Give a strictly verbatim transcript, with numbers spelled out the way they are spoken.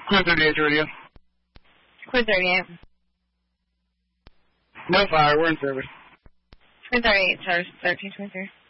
Clear thirty-eight radio. Clear thirty-eight. No fire, we're in service. Clear thirty-eight, service thirteen twenty-three.